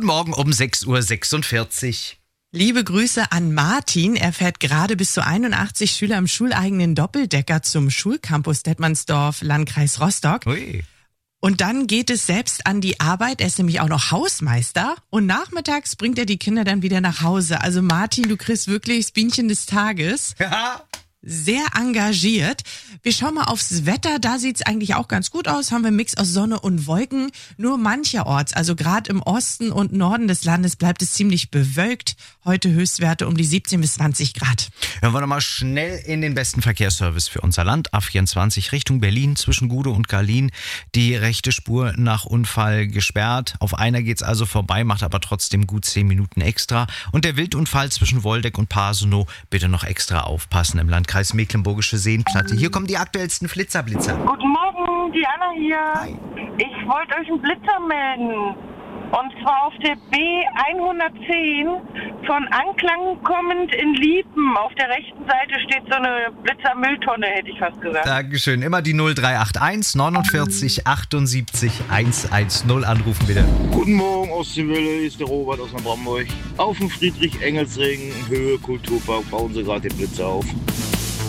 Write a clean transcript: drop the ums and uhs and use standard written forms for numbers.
Guten Morgen um 6.46 Uhr. Liebe Grüße an Martin. Er fährt gerade bis zu 81 Schüler im schuleigenen Doppeldecker zum Schulcampus Detmandsdorf, Landkreis Rostock. Ui. Und dann geht es selbst an die Arbeit. Er ist nämlich auch noch Hausmeister. Und nachmittags bringt er die Kinder dann wieder nach Hause. Also Martin, du kriegst wirklich das Bienchen des Tages. Ja. Sehr engagiert. Wir schauen mal aufs Wetter. Da sieht's eigentlich auch ganz gut aus. Haben wir einen Mix aus Sonne und Wolken. Nur mancherorts, also gerade im Osten und Norden des Landes, bleibt es ziemlich bewölkt. Heute Höchstwerte um die 17 bis 20 Grad. Hören wir nochmal schnell in den besten Verkehrsservice für unser Land. A24 Richtung Berlin zwischen Gude und Garlin. Die rechte Spur nach Unfall gesperrt. Auf einer geht's also vorbei, macht aber trotzdem gut 10 Minuten extra. Und der Wildunfall zwischen Woldeck und Pasenow, bitte noch extra aufpassen im Landkreis Mecklenburgische Seenplatte. Hier kommen die aktuellsten Blitzerblitzer. Guten Morgen, Diana hier. Hi. Ich wollte euch einen Blitzer melden. Und zwar auf der B110 von Anklang kommend in Liepen. Auf der rechten Seite steht so eine Blitzermülltonne, hätte ich fast gesagt. Dankeschön. Immer die 0381 49 78 110 anrufen, bitte. Guten Morgen aus dem Wille, ist der Robert aus Hamburg. Auf dem Friedrich-Engels-Ring, Höhe Kulturpark, bauen sie gerade den Blitzer auf.